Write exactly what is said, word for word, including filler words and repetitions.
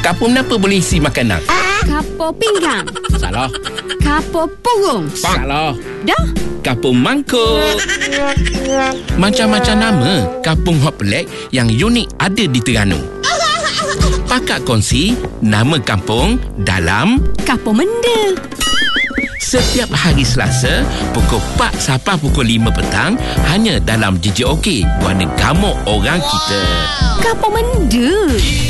Kapur menapa boleh isi makanan? Kapur pinggang. Salah. Kapur purung. Salah. Dah. Kapur mangkuk. Macam-macam nama kampung hot pelik yang unik ada di Terengganu. Pakak kongsi nama kampung dalam Kapur Menda. setiap hari Selasa pukul empat sampai pukul lima petang hanya dalam J J O K, Warna Gamuk Orang Kita. Kapur Menda.